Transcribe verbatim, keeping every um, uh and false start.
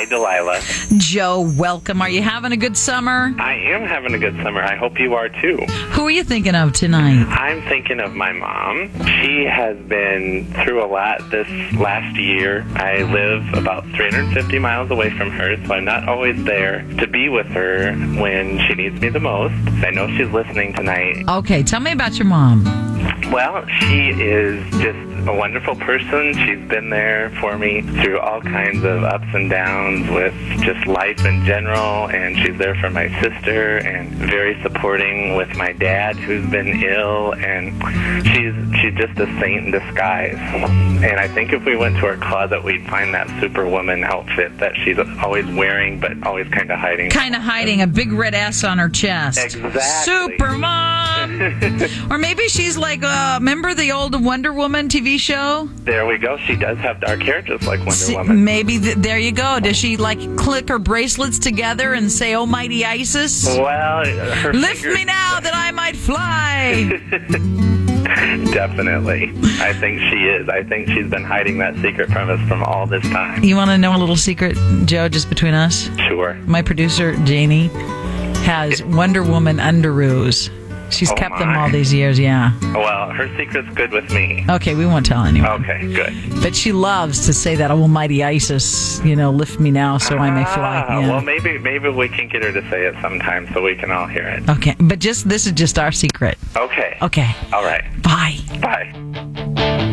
Delilah. Joe, welcome. Are you having a good summer? I am having a good summer. I hope you are too. Who are you thinking of tonight? I'm thinking of my mom. She has been through a lot this last year. I live about three hundred fifty miles away from her, so I'm not always there to be with her when she needs me the most. I know she's listening tonight. Okay, tell me about your mom. Well, she is just a wonderful person. She's been there for me through all kinds of ups and downs with just life in general, and she's there for my sister and very supporting with my dad who's been ill, and she's she's just a saint in disguise. And I think if we went to her closet, we'd find that Superwoman outfit that she's always wearing but always kind of hiding. Kind of hiding a big red S on her chest. Exactly. Supermom! Or maybe she's like, uh, remember the old Wonder Woman T V show? There we go. She does have dark hair just like Wonder See, Woman. Maybe th- there you go. Does she like click her bracelets together and say, "Oh, mighty Isis, Well, her lift fingers- me now that I might fly"? Definitely. I think she is. I think she's been hiding that secret from us from all this time. You want to know a little secret, Joe, just between us? Sure. My producer, Janie, has Wonder Woman underoos. She's Oh, kept them my. all these years, yeah. Well, her secret's good with me. Okay, we won't tell anyone. Okay, good. But she loves to say that, almighty Isis, you know, lift me now so I may fly. Ah, Yeah. Well, maybe maybe we can get her to say it sometime so we can all hear it. Okay, but just this is just our secret. Okay. Okay, All right. bye. Bye.